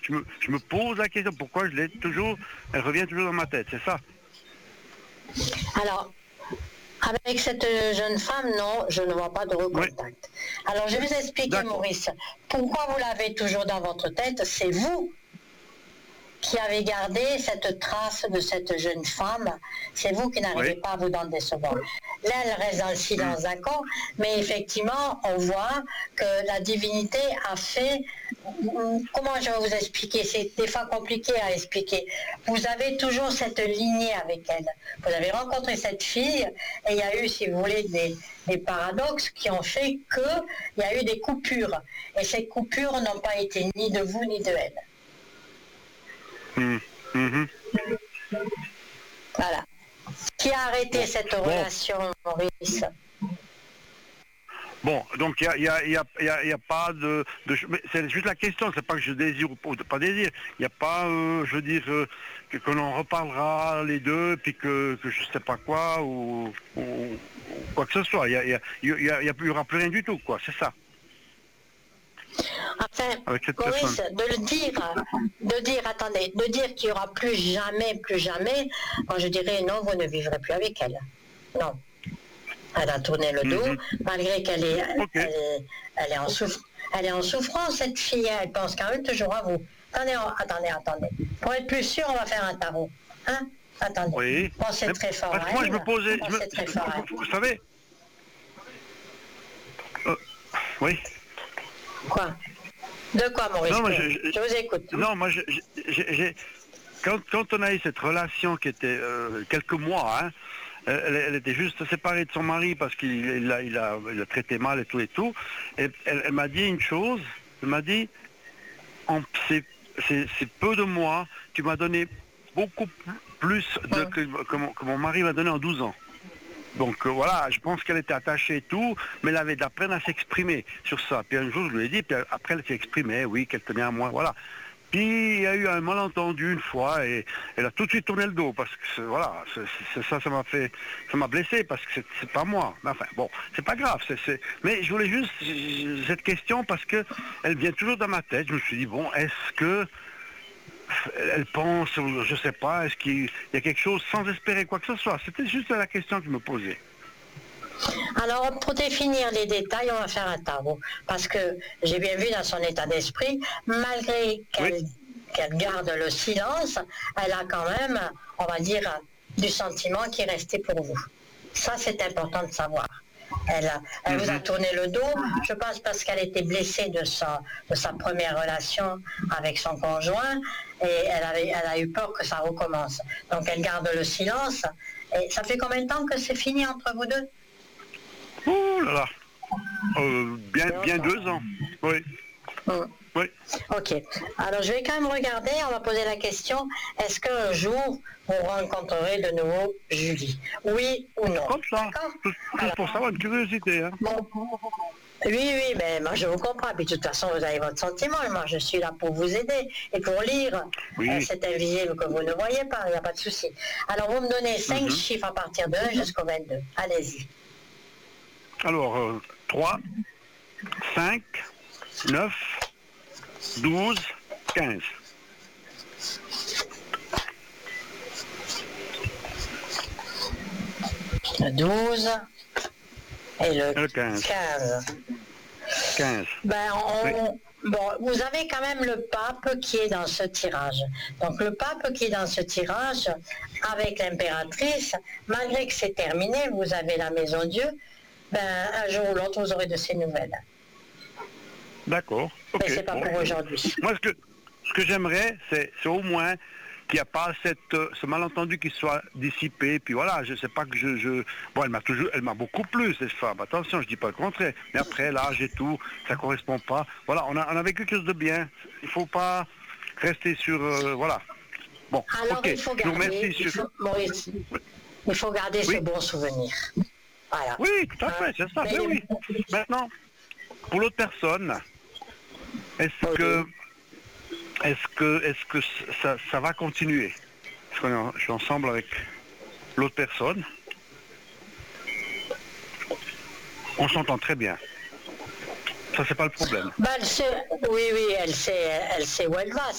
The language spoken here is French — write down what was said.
je me pose la question, pourquoi je l'ai toujours, elle revient toujours dans ma tête, c'est ça? Alors, avec cette jeune femme, non, je ne vois pas de recontact. Oui. Alors, je vais vous expliquer, Maurice, pourquoi vous l'avez toujours dans votre tête, c'est vous qui avez gardé cette trace de cette jeune femme, c'est vous qui n'arrivez pas à vous en décevoir. Là, elle reste dans le silence, d'accord, mais effectivement, on voit que la divinité a fait... Comment je vais vous expliquer? C'est des fois compliqué à expliquer. Vous avez toujours cette lignée avec elle. Vous avez rencontré cette fille, et il y a eu, si vous voulez, des paradoxes qui ont fait qu'il y a eu des coupures. Et ces coupures n'ont pas été ni de vous, ni de elle. Voilà. Qui a arrêté cette relation, Maurice? Bon, donc il y a pas de c'est juste la question, c'est pas que je désire ou pas désir. Il n'y a pas, je veux dire, que l'on reparlera les deux, puis que je sais pas quoi ou quoi que ce soit. Il y aura plus rien du tout, quoi. C'est ça. Enfin, Maurice, de dire qu'il n'y aura plus jamais, moi je dirais non, vous ne vivrez plus avec elle. Non. Elle a tourné le dos, malgré qu'elle est, elle est en souffrance, cette fille, elle pense quand même toujours à vous. Attendez. Pour être plus sûr, on va faire un tarot. Hein? Attendez. Oui. Pensez très fort à elle. Moi, je me posais... vous savez... oui. Quoi? De quoi, Maurice? Non, je vous écoute. Non, moi, quand on a eu cette relation qui était quelques mois, hein, elle était juste séparée de son mari parce qu'il l'a traité mal et tout. Et elle m'a dit une chose, elle m'a dit, c'est peu de mois, tu m'as donné beaucoup plus que mon mari m'a donné en 12 ans. Donc voilà, je pense qu'elle était attachée et tout, mais elle avait d'apprendre à s'exprimer sur ça. Puis un jour, je lui ai dit, puis après elle s'est exprimée, oui, qu'elle tenait à moi, voilà. Puis il y a eu un malentendu une fois et elle a tout de suite tourné le dos parce que voilà, ça m'a blessé parce que c'est pas moi. Mais enfin bon, c'est pas grave. Mais je voulais juste cette question parce que elle vient toujours dans ma tête. Je me suis dit bon, est-ce que elle pense, je sais pas, est-ce qu'il y a quelque chose sans espérer quoi que ce soit? C'était juste la question que je me posais. Alors, pour définir les détails, on va faire un tarot. Parce que j'ai bien vu dans son état d'esprit, malgré qu'elle garde le silence, elle a quand même, on va dire, du sentiment qui est resté pour vous. Ça, c'est important de savoir. Elle vous a tourné le dos, je pense parce qu'elle était blessée de sa première relation avec son conjoint et elle a eu peur que ça recommence. Donc elle garde le silence. Et ça fait combien de temps que c'est fini entre vous deux? Oh là là, bien 2 ans, oui. Oui. Ok. Alors je vais quand même regarder, on va poser la question, est-ce qu'un jour vous rencontrerez de nouveau Julie? Oui ou non? Comme ça, tout pour savoir une curiosité. Hein. Bon. Oui, mais moi je vous comprends. Puis de toute façon, vous avez votre sentiment. Moi, je suis là pour vous aider et pour lire cet invisible que vous ne voyez pas. Il n'y a pas de souci. Alors, vous me donnez 5 chiffres à partir de 1 jusqu'au 22. Allez-y. Alors, 3, 5, 9, 12, 15. Le 12 et le 15. 15. Bon, vous avez quand même le pape qui est dans ce tirage. Donc le pape qui est dans ce tirage, avec l'impératrice, malgré que c'est terminé, vous avez la maison Dieu, un jour ou l'autre, vous aurez de ces nouvelles. D'accord. Mais c'est pas pour aujourd'hui. Moi, ce que j'aimerais, c'est au moins qu'il n'y a pas ce malentendu qui soit dissipé. Puis voilà, je sais pas que bon, elle m'a beaucoup plu, cette femme. Attention, je dis pas le contraire. Mais après, l'âge et tout, ça correspond pas. Voilà, on a vécu quelque chose de bien. Il faut pas rester sur, voilà. Bon, alors, il faut garder, Maurice, il faut garder ce bon souvenir. Voilà. Oui, tout à fait, c'est ça. Oui. Maintenant, pour l'autre personne, est-ce que ça va continuer? Parce que je suis ensemble avec l'autre personne. On s'entend très bien. Ça, c'est pas le problème. Elle sait où elle va.